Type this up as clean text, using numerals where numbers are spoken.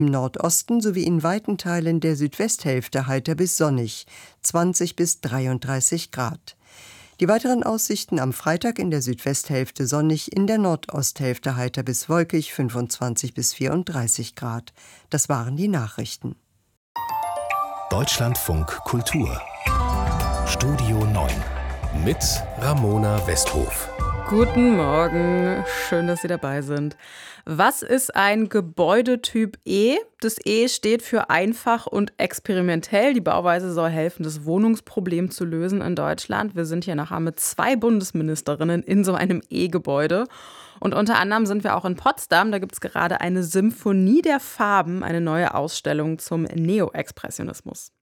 Im Nordosten sowie in weiten Teilen der Südwesthälfte heiter bis sonnig, 20 bis 33 Grad. Die weiteren Aussichten: am Freitag in der Südwesthälfte sonnig, in der Nordosthälfte heiter bis wolkig, 25 bis 34 Grad. Das waren die Nachrichten. Deutschlandfunk Kultur Studio 9 mit Ramona Westhof. Guten Morgen, schön, dass Sie dabei sind. Was ist ein Gebäudetyp E? Das E steht für einfach und experimentell. Die Bauweise soll helfen, das Wohnungsproblem zu lösen in Deutschland. Wir sind hier nachher mit 2 Bundesministerinnen in so einem E-Gebäude. Und unter anderem sind wir auch in Potsdam. Da gibt es gerade eine Symphonie der Farben, eine neue Ausstellung zum Neoexpressionismus.